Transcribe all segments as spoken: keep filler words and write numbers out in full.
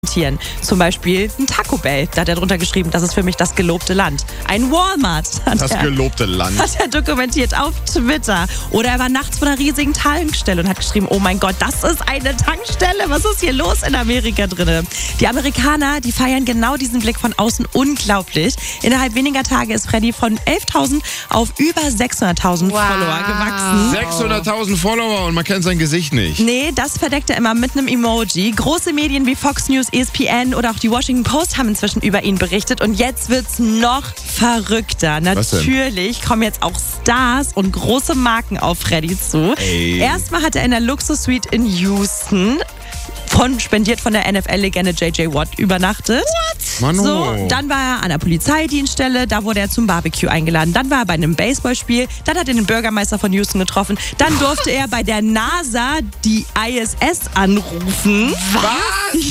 Zum Beispiel ein Taco Bell. Da hat er drunter geschrieben, das ist für mich das gelobte Land. Ein Walmart. Hat das er, gelobte Land. Hat er dokumentiert auf Twitter. Oder er war nachts vor einer riesigen Tankstelle und hat geschrieben, oh mein Gott, das ist eine Tankstelle. Was ist hier los in Amerika drin? Die Amerikaner, die feiern genau diesen Blick von außen unglaublich. Innerhalb weniger Tage ist Freddy von elftausend auf über sechshunderttausend wow. Follower gewachsen. sechshunderttausend Follower und man kennt sein Gesicht nicht. Nee, das verdeckt er immer mit einem Emoji. Große Medien wie Fox News, E S P N oder auch die Washington Post haben inzwischen über ihn berichtet. Und jetzt wird's noch verrückter. Natürlich kommen jetzt auch Stars und große Marken auf Freddy zu. Ey. Erstmal hat er in der Luxus-Suite in Houston von, spendiert von der N F L-Legende J J Watt übernachtet. What? Manu. So, dann war er an der Polizeidienststelle, da wurde er zum Barbecue eingeladen. Dann war er bei einem Baseballspiel, dann hat er den Bürgermeister von Houston getroffen. Dann durfte er bei der NASA die I S S anrufen. Was?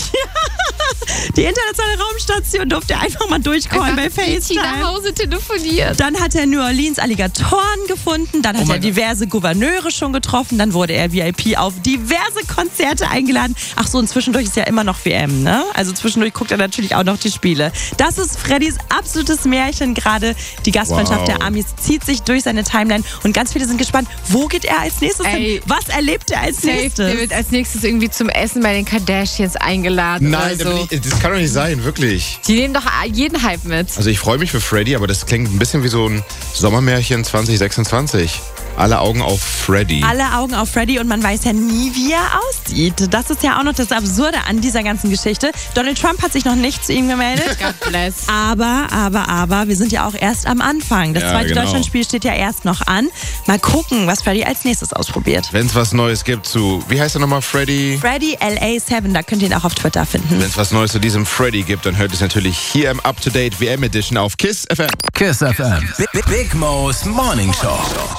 Die internationale Raumstation durfte er einfach mal durchcallen bei FaceTime. nach Hause telefoniert. Dann hat er New Orleans Alligatoren gefunden, dann hat oh er diverse Gouverneure schon getroffen, dann wurde er V I P auf diverse Konzerte eingeladen. Ach so, und zwischendurch ist ja immer noch W M, ne? Also zwischendurch guckt er natürlich auch noch die Spiele. Das ist Freddys absolutes Märchen gerade. Die Gastfreundschaft wow. der Amis zieht sich durch seine Timeline und ganz viele sind gespannt, wo geht er als nächstes Ey, hin? Was erlebt er als safe, nächstes? Der wird als nächstes irgendwie zum Essen bei den Kardashians eingeladen. Nein, oder so. das kann doch nicht sein, wirklich. Die nehmen doch jeden Hype mit. Also ich freue mich für Freddy, aber das klingt ein bisschen wie so ein Sommermärchen zwanzig sechsundzwanzig. Alle Augen auf Freddy. Alle Augen auf Freddy und man weiß ja nie, wie er aussieht. Das ist ja auch noch das Absurde an dieser ganzen Geschichte. Donald Trump hat sich noch nicht zu ihm gemeldet. God bless. Aber, aber, aber, wir sind ja auch erst am Anfang. Das ja, zweite genau. Deutschlandspiel steht ja erst noch an. Mal gucken, was Freddy als nächstes ausprobiert. Wenn es was Neues gibt zu, wie heißt er nochmal, Freddy? Freddy L A sieben, da könnt ihr ihn auch auf Twitter finden. Wenn es was Neues zu diesem Freddy gibt, dann hört es natürlich hier im Up-to-Date W M Edition auf KISS F M. KISS F M. Big, Big Mo's Morning Show.